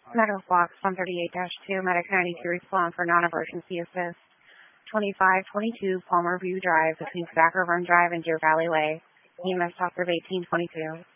Medical Box 138-2, Medic 92 respond for non-emergency assist. 2522 Palmer View Drive between Tobacco Run Drive and Deer Valley Way. EMS Operative 1822.